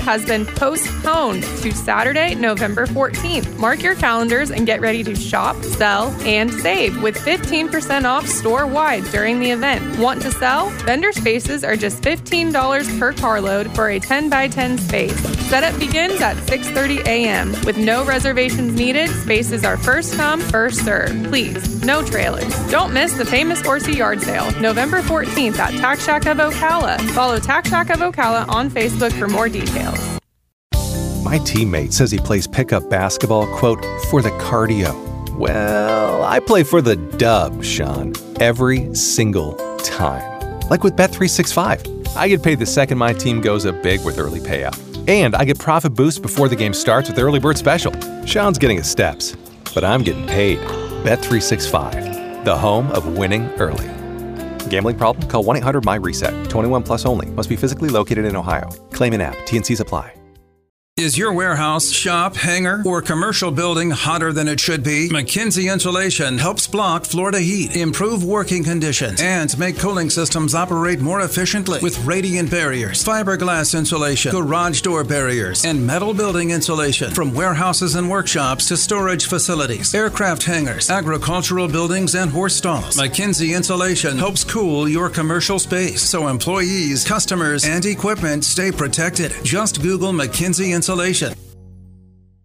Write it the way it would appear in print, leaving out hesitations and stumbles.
has been postponed to Saturday, November 14th. Mark your calendars and get ready to shop, sell, and save with 15% off store-wide during the event. Want to sell? Vendor spaces are just $15 per carload for a 10 by 10 space. Setup begins at 6:30 a.m. With no reservations needed, spaces are first come, first serve. Please, no trailers. Don't miss the famous Horsey Yard Sale, November 14th at Tack Shack of Ocala. Follow Tack Shack of Ocala on Facebook for more details. My teammate says he plays pickup basketball, quote, for the cardio. Well, I play for the dub, Sean, every single time. Like with Bet365. I get paid the second my team goes up big with early payout. And I get profit boost before the game starts with the early bird special. Sean's getting his steps, but I'm getting paid. Bet365, the home of winning early. Gambling problem? Call 1-800-MY-RESET. 21 plus only. Must be physically located in Ohio. Claim in app. T&Cs apply. Is your warehouse, shop, hangar, or commercial building hotter than it should be? McKinsey Insulation helps block Florida heat, improve working conditions, and make cooling systems operate more efficiently with radiant barriers, fiberglass insulation, garage door barriers, and metal building insulation. From warehouses and workshops to storage facilities, aircraft hangars, agricultural buildings, and horse stalls, McKinsey Insulation helps cool your commercial space so employees, customers, and equipment stay protected. Just Google McKinsey Insulation.